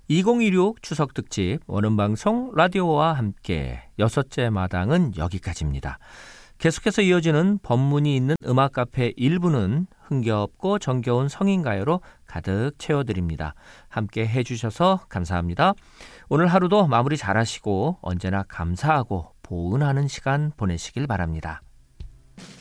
2016 추석 특집 원음방송 라디오와 함께 6째 마당은 여기까지입니다. 계속해서 이어지는 법문이 있는 음악 카페 1부는 흥겹고 정겨운 성인가요로 가득 채워드립니다. 함께 해주셔서 감사합니다. 오늘 하루도 마무리 잘하시고 언제나 감사하고 보은하는 시간 보내시길 바랍니다.